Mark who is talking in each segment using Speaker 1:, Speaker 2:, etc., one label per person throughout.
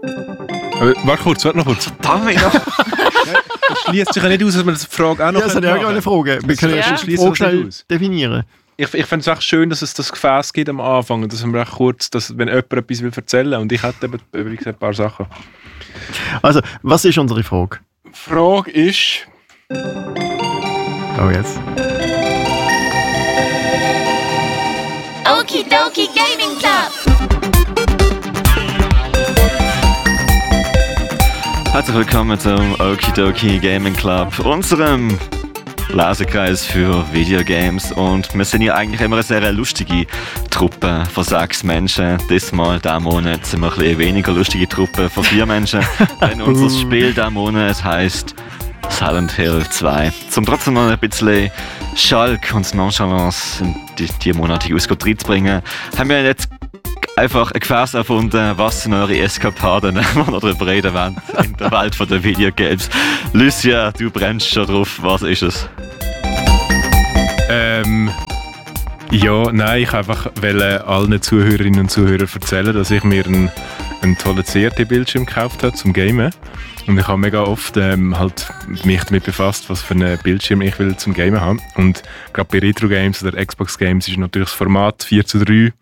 Speaker 1: Warte noch kurz.
Speaker 2: Verdammt noch.
Speaker 1: Das schließt sich ja nicht aus, dass man die Frage auch noch
Speaker 3: das hat ja auch eine Frage. Wir können ja die Frage schnell definieren.
Speaker 1: Ich fände es auch schön, dass es das Gefäß gibt am Anfang und dass wir auch kurz, dass, wenn jemand etwas will erzählen will, und ich hätte eben übrigens ein paar Sachen.
Speaker 3: Also, was ist unsere Frage?
Speaker 1: Die Frage ist...
Speaker 3: Oh, jetzt.
Speaker 4: Okidoki Gaming Club!
Speaker 2: Herzlich willkommen zum Okidoki Gaming Club, unserem Lesekreis für Videogames. Und wir sind ja eigentlich immer eine sehr lustige Truppe von 6 Menschen. Diesmal diesen Monat sind wir eine weniger lustige Truppe von 4 Menschen. Denn unser Spiel diesen Monat heisst Silent Hill 2. Zum trotzdem noch ein bisschen Schalk und Nonchalance in die monatige Ausgabe reinzubringen, haben wir jetzt einfach ein Gefäß erfunden, was sind eure Eskapaden, wenn wir darüber reden wollen, in der Welt der Videogames. Lucia, du brennst schon drauf, was ist es?
Speaker 1: Ja, nein, ich einfach wollte allen Zuhörerinnen und Zuhörern erzählen, dass ich mir einen tollen CRT-Bildschirm gekauft habe zum Gamen. Und ich habe mega oft halt mich damit befasst, was für einen Bildschirm ich will zum Gamen haben. Und gerade bei Retro-Games oder Xbox-Games ist natürlich das Format 4:3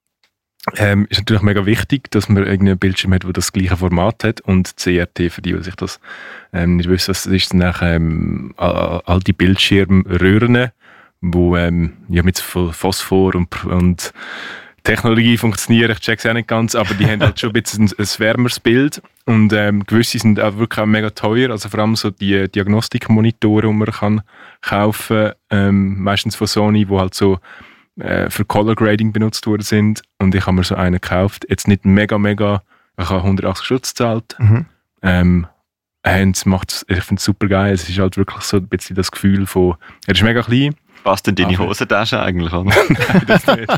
Speaker 1: ist natürlich mega wichtig, dass man irgendeinen Bildschirm hat, der das gleiche Format hat. Und CRT, für die sich das nicht wissen, das ist dann all die Bildschirmröhren, wo ja, mit Phosphor und Technologie funktionieren. Ich check's auch nicht ganz, aber die haben halt schon ein bisschen ein wärmeres Bild. Und gewisse sind auch wirklich auch mega teuer. Also vor allem so die Diagnostikmonitore, die man kann kaufen kann, meistens von Sony, die halt so für Color Grading benutzt worden sind. Und ich habe mir so einen gekauft. Jetzt nicht mega, ich habe 180 Stutz gezahlt. Und ich finde es super geil. Es ist halt wirklich so ein bisschen das Gefühl von, er ist mega klein.
Speaker 2: Passt in deine Hosentasche eigentlich, oder?
Speaker 1: Nein, das nicht.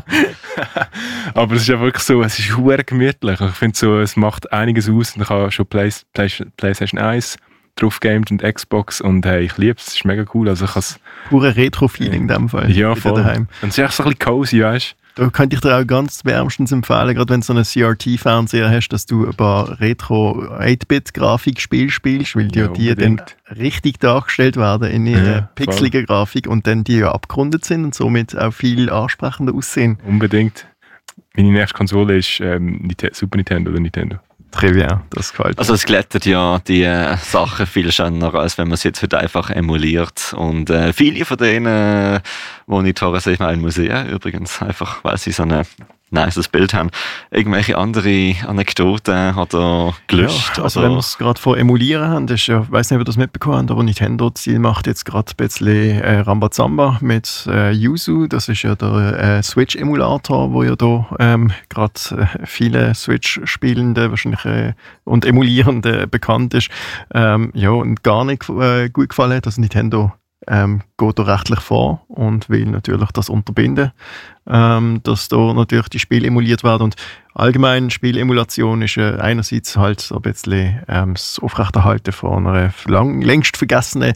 Speaker 1: Aber es ist ja wirklich so, es ist verdammt gemütlich. Ich finde so, es macht einiges aus. Und ich habe schon PlayStation 1 drauf gegamed und Xbox und hey, ich liebe es, es ist mega cool. Also ich
Speaker 3: pure Retro-Feeling in dem Fall.
Speaker 1: Ja, voll. Daheim. Und es ist echt so ein bisschen cozy, weißt du?
Speaker 3: Da könnte ich dir auch ganz wärmstens empfehlen, gerade wenn du so einen CRT-Fernseher hast, dass du ein paar Retro-8-Bit-Grafikspiele spielst, weil die dann richtig dargestellt werden in ihrer pixeligen Grafik und dann die ja abgerundet sind und somit auch viel ansprechender aussehen.
Speaker 1: Unbedingt. Meine nächste Konsole ist Super Nintendo oder Nintendo.
Speaker 3: Trivia, das gefällt.
Speaker 2: Also es glättet ja die Sachen viel schöner, als wenn man es jetzt heute einfach emuliert. Und viele von denen Monitore sehe ich mal in Museen übrigens, einfach weil sie so ein nices Bild haben. Irgendwelche andere Anekdoten hat er gelöscht?
Speaker 3: Ja, also wenn wir es gerade von emulieren haben, ich weiß nicht, ob ihr das mitbekommen habt, aber Nintendo Ziel macht jetzt gerade ein bisschen Rambazamba mit Yuzu. Das ist ja der Switch-Emulator, wo ja da gerade viele Switch-Spielende wahrscheinlich und Emulierende bekannt ist. Ja, und gar nicht gut gefallen hat, dass Nintendo geht da rechtlich vor und will natürlich das unterbinden, dass da natürlich die Spiele emuliert werden. Und allgemein Spielemulation ist einerseits halt so ein bisschen das Aufrechterhalten von einer längst vergessenen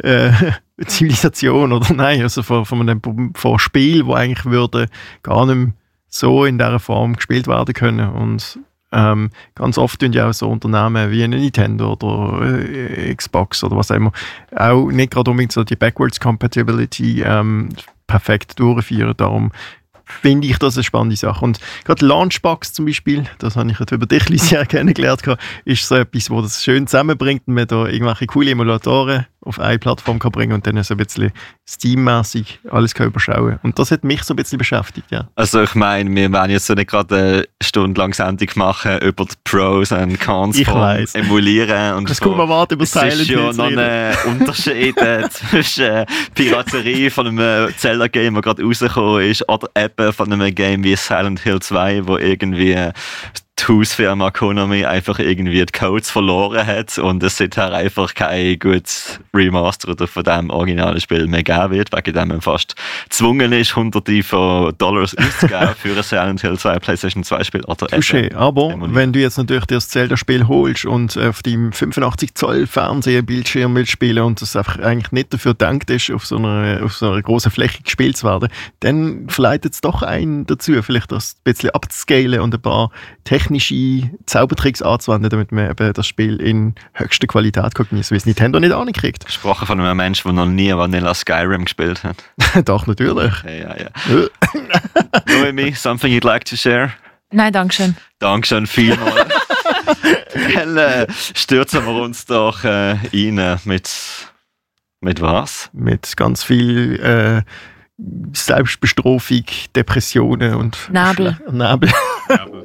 Speaker 3: Zivilisation oder nein, also von Spielen, die eigentlich würde gar nicht mehr so in dieser Form gespielt werden können. Und ganz oft tun ja auch so Unternehmen wie eine Nintendo oder Xbox oder was auch immer auch nicht gerade unbedingt so die Backwards Compatibility perfekt durchführen. Darum finde ich das eine spannende Sache. Und gerade Launchbox zum Beispiel, das habe ich jetzt über dich, Lucia, kennengelernt, ist so etwas, wo das schön zusammenbringt und man da irgendwelche coole Emulatoren auf eine Plattform kann bringen und dann so ein bisschen Steam-mäßig alles kann überschauen. Und das hat mich so ein bisschen beschäftigt, ja.
Speaker 2: Also ich meine, wir werden jetzt so nicht gerade eine stundenlang Sendung machen über die Pros und Cons von Emulieren. Und
Speaker 3: das kommt man warten über Silent Hill.
Speaker 2: Es ist ja noch ein Unterschied zwischen Piraterie von einem Zelda-Game, das gerade rausgekommen ist, oder eben von einem Game wie Silent Hill 2, wo irgendwie die Hausfirma Konami einfach irgendwie die Codes verloren hat und es seither einfach kein gutes Remaster von diesem originalen Spiel mehr geben wird, wegen dem man fast gezwungen ist, Hunderte von Dollars auszugeben für ein Silent Hill 2 PlayStation 2 Spiel.
Speaker 3: Touché, aber wenn du jetzt natürlich das Zelda-Spiel holst und auf deinem 85 Zoll Fernsehbildschirm willst spielen und das einfach eigentlich nicht dafür gedacht ist, auf so einer grossen Fläche gespielt zu werden, dann verleitet es doch einen dazu, vielleicht das ein bisschen abzuscalen und ein paar technische technische Zaubertricks anzuwenden, damit man eben das Spiel in höchster Qualität genießen kann, weil es Nintendo nicht ankriegt.
Speaker 2: Gesprochen von einem Menschen, der noch nie Vanilla Skyrim gespielt hat.
Speaker 3: Doch, natürlich.
Speaker 2: Ja. Noemi, something you'd like to share?
Speaker 4: Nein, danke schön.
Speaker 2: Dankeschön vielmals. Dann stürzen wir uns doch rein mit was?
Speaker 3: Mit ganz viel Selbstbestrafung, Depressionen und
Speaker 4: Nebel.
Speaker 3: Nebel.